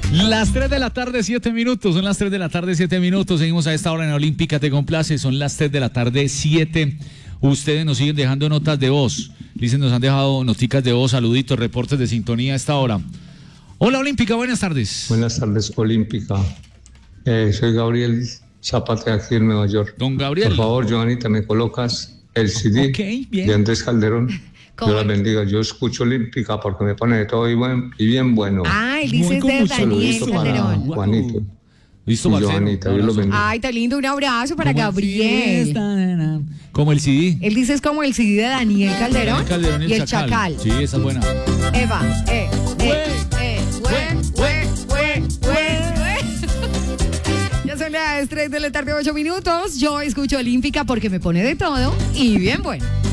Las 3 de la tarde, 7 minutos. Son las 3 de la tarde, 7 minutos. Seguimos a esta hora en Olímpica, te complace. Son las 3 de la tarde, 7. Ustedes nos siguen dejando notas de voz. Dicen, nos han dejado noticas de voz, saluditos, reportes de sintonía a esta hora. Hola, Olímpica, buenas tardes. Buenas tardes, Olímpica. Soy Gabriel Zapata, aquí en Nueva York. Don Gabriel. Por favor, Joanita, ¿me colocas el CD de Andrés Calderón? Dios la bendiga. Yo escucho Olímpica porque me pone de todo y bien bueno. Ah, él dice de Daniel Calderón. Juanito. Listo, Marcelo. Joanita, Dios lo bendiga. Ay, tan lindo, un abrazo para Gabriel. Como el CD. Él dice es como el CD de Daniel Calderón, y el Chacal. Sí, esa es buena. Eva, Ya son las 3 de la tarde, 8 minutos. Yo escucho Olímpica porque me pone de todo y bien bueno.